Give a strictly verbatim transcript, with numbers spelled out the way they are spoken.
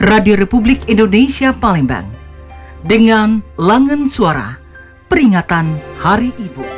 Radio Republik Indonesia Palembang dengan Langen Suara peringatan Hari Ibu.